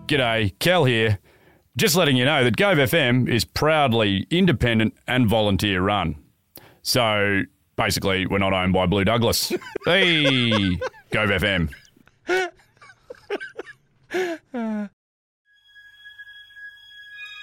G'day, Kel here. Just letting you know that Gove FM is proudly independent and volunteer run. So, basically, we're not owned by Blue Douglas. Hey, Gove FM.